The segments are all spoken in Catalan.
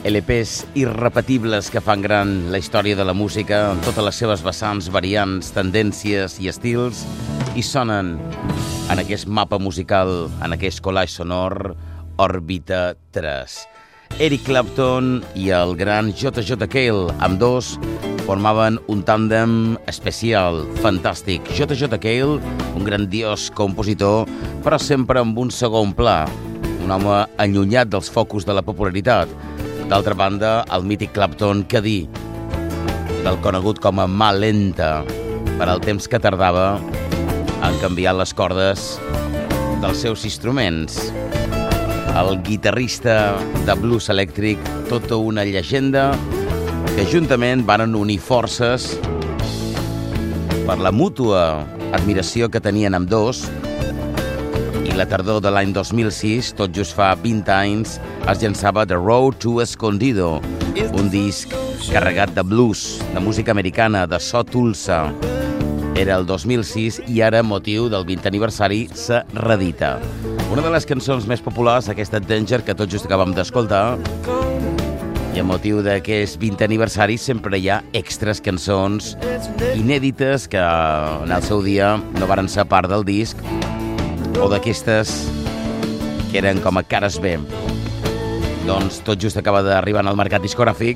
LPs irrepetibles que fan gran la història de la música amb totes les seves vessants, variants, tendències i estils, i sonen en aquest mapa musical, en aquest collage sonor, Òrbita 3. Eric Clapton i el gran J.J. Cale, amb dos, formaven un tàndem especial, fantàstic. J.J. Cale, un grandiós compositor, però sempre amb un segon pla, un home allunyat dels focus de la popularitat. D'altra banda, el mític Clapton, que dir del conegut com a mà lenta per al temps que tardava en canviar les cordes dels seus instruments. El guitarrista de blues elèctric, tota una llegenda que juntament van unir forces per la mútua admiració que tenien amb dos, i la tardor de l'any 2006, tot just fa 20 anys, es llançava The Road to Escondido, un disc carregat de blues, de música americana, de so Tulsa. Era el 2006 i ara, motiu del 20 aniversari, se reedita. Una de les cançons més populars, aquesta Danger, que tot just acabem d'escoltar, i a motiu d'aquest 20 aniversari sempre hi ha extras, cançons inèdites que en el seu dia no varen ser part del disc, o d'aquestes que eren com a cares B. Doncs tot just acaba d'arribar al mercat discogràfic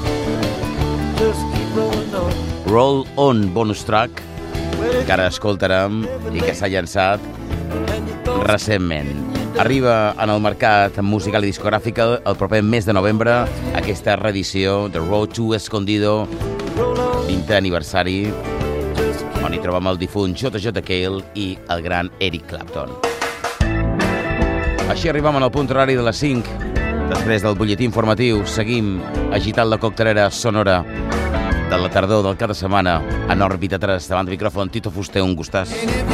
Roll On bonus track, que ara escoltarem i que s'ha llançat recentment. Arriba en el mercat musical i discogràfica el proper mes de novembre aquesta reedició de Road to Escondido, 20 aniversari, on hi trobem el difunt J.J. Cale i el gran Eric Clapton. Així arribem al punt horari de les 5. Després del butlletí informatiu, seguim agitant la coctelera sonora de la tardor del cap de setmana en Òrbita 3. Davant del micròfon, Tito Fuster, un gustàs.